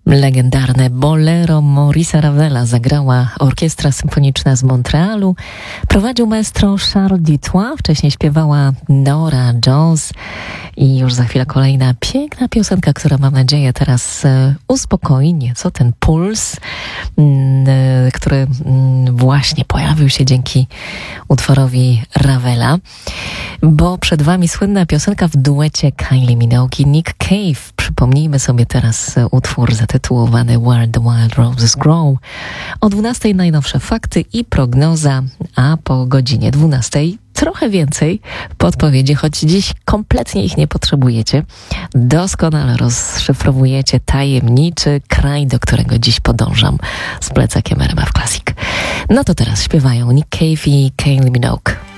Legendarne bolero Maurice'a Ravela zagrała Orkiestra Symfoniczna z Montrealu. Prowadził maestro Charles Dutoit, wcześniej śpiewała Nora Jones i już za chwilę kolejna piękna piosenka, która mam nadzieję teraz uspokoi nieco ten puls, który właśnie pojawił się dzięki utworowi Ravela, bo przed wami słynna piosenka w duecie Kylie Minogue i Nick Cave. Przypomnijmy sobie teraz utwór zatytułowany Where the Wild Roses Grow. O 12:00 najnowsze fakty i prognoza, a po godzinie 12:00 trochę więcej podpowiedzi, choć dziś kompletnie ich nie potrzebujecie. Doskonale rozszyfrowujecie tajemniczy kraj, do którego dziś podążam z plecakiem RMF Classic. No to teraz śpiewają Nick Cave i Kylie Minogue.